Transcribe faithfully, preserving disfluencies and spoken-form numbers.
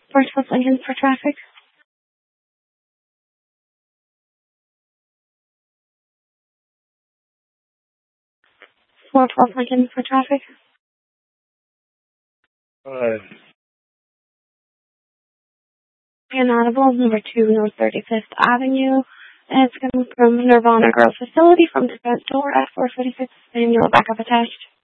First plus Lincoln for traffic. Four twelve Lincoln for traffic. Five. Inaudible, number two, North thirty-fifth Avenue. And it's coming from Nirvana Girls Facility from the front door at four forty-six. Manual backup attached.